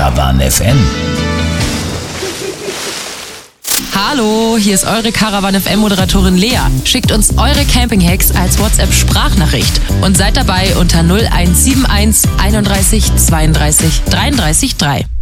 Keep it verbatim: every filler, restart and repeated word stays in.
Caravan F M. Hallo, hier ist eure Caravan F M-Moderatorin Lea. Schickt uns eure Camping-Hacks als WhatsApp-Sprachnachricht und seid dabei unter null eins sieben eins einunddreißig zweiunddreißig dreiunddreißig drei.